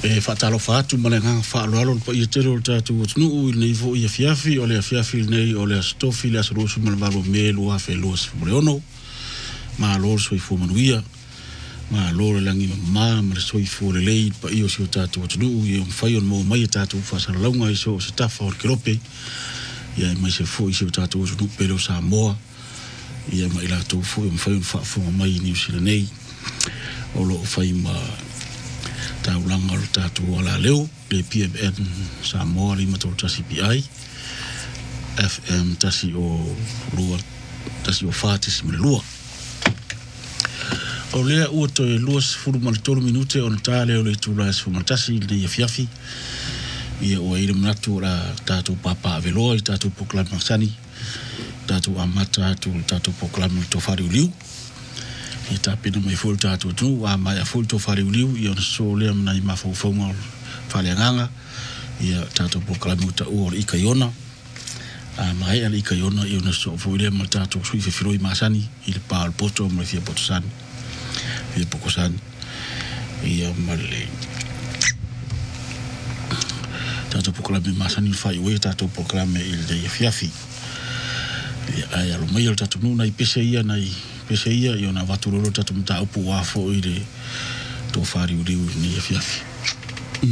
Whaatalo whaatu malenga whaaloalo pa ia tero tātu o tunu i nei fo ia fiafi o le fiafi nei o le stofi le asarosu malvalo me lua fe lua sifumaleono ma lor soi fumanuia ma lor langi ma soi fu le lei pa io si o tātu o tunu i whai on mo mai tātu whasaralaunga i so se tafa o kirope ia mai se fu i si o tātu o tunu pero sa moa ia mai la tu fu i whai on whaafunga mai ni usila nei o lo whai ma taulanga o tātu o la leo le PMN Samoa lima tau tasi PI FM tasi o lua tasi o whātisi me lua o lea ua toi lua sifuru malitolu minute o na tāle o le tūla sifuru malitasi le ia fiafi ia o eire manatu o la tātu papa aveloa i tātu poklami maksani tātu amata tātu poklami tofari uliu i tāpina mai fulu tātu atu a mai a fulu tofari uliu i ona so lea mnai mawhauwhaunga whale anganga i a tātu poklami uta uor ika iona a mai ala ika iona i ona so fo lea ma tātu sui whiwhiroi masani i le pāl poto mai fia poto sani fia poko sani i a male tātu poklami masani whai ue tātu poklami i le fiafi i a alo mai al tātu nuna i pese ia nai pese ia i ona waturolo tatu mta upu wafo i le tō whari uriu ni a fiafi.